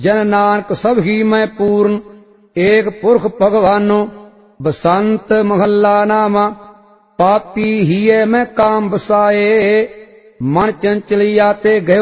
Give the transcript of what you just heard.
जन नानक सब ही मैं पूर्ण, एक पुरख भगवानो। बसंत महला नामा, पापी हिये मैं काम बसाए, मन चंचलिया ते गयो